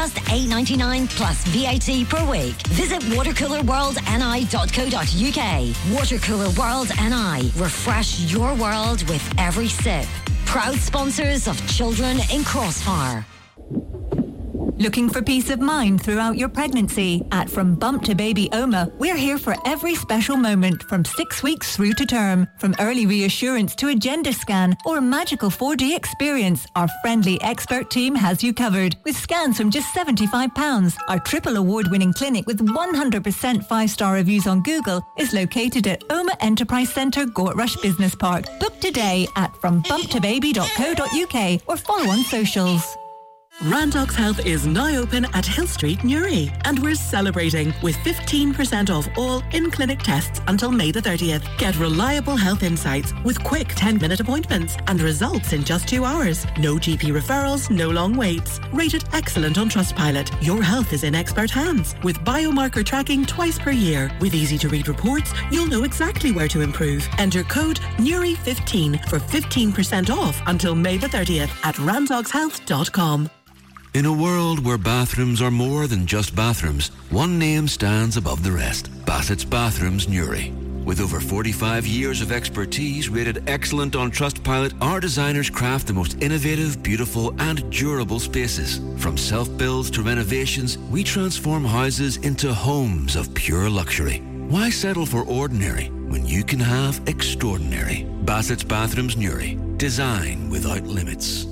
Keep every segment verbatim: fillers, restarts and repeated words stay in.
just eight ninety-nine plus V A T per week. Visit watercooler world n i dot co dot u k. Watercooler World N I. Refresh your world with every sip. Proud sponsors of Children in Crossfire. Looking for peace of mind throughout your pregnancy? At From Bump to Baby O M A, we're here for every special moment from six weeks through to term. From early reassurance to a gender scan or a magical four D experience, our friendly expert team has you covered. With scans from just seventy-five pounds, our triple award-winning clinic with one hundred percent five-star reviews on Google is located at O M A Enterprise Centre, Gortrush Business Park. Book today at from bump to baby dot co dot u k or follow on socials. Randox Health is now open at Hill Street, Newry, and we're celebrating with fifteen percent off all in-clinic tests until May the thirtieth. Get reliable health insights with quick ten-minute appointments and results in just two hours. No G P referrals, no long waits. Rated excellent on Trustpilot. Your health is in expert hands with biomarker tracking twice per year. With easy-to-read reports, you'll know exactly where to improve. Enter code Newry fifteen for fifteen percent off until May the thirtieth at randox health dot com. In a world where bathrooms are more than just bathrooms, one name stands above the rest. Bassett's Bathrooms Newry. With over forty-five years of expertise rated excellent on Trustpilot, our designers craft the most innovative, beautiful and durable spaces. From self-builds to renovations, we transform houses into homes of pure luxury. Why settle for ordinary when you can have extraordinary? Bassett's Bathrooms Newry. Design without limits.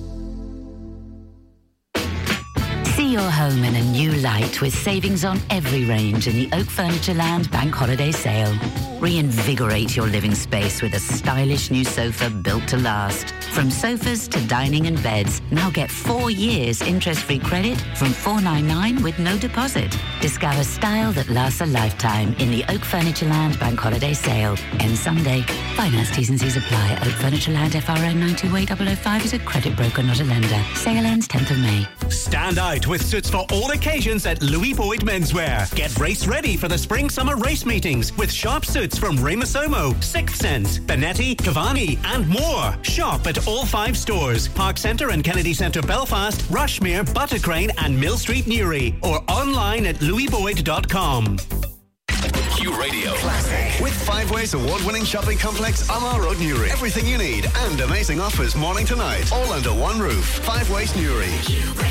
See your home in a new light with savings on every range in the Oak Furniture Land Bank Holiday Sale. Reinvigorate your living space with a stylish new sofa built to last. From sofas to dining and beds, now get four years interest-free credit from four ninety-nine with no deposit. Discover style that lasts a lifetime in the Oak Furniture Land Bank Holiday Sale. Ends Sunday. Finance T's and C's apply. Oak Furniture Land F R N nine two eight zero zero five is a credit broker, not a lender. Sale ends tenth of May. Stand out with suits for all occasions at Louis Boyd Menswear. Get race ready for the spring-summer race meetings with sharp suits from Ramos Omo, Sixth Sense, Benetti, Cavani and more. Shop at all five stores. Park Centre and Kennedy Centre Belfast, Rushmere, Buttercrane and Mill Street Newry, or online at louis boyd dot com. Q Radio Classic. With Five Ways award-winning shopping complex Amar Road Newry. Everything you need and amazing offers morning to night. All under one roof. Five Ways Newry.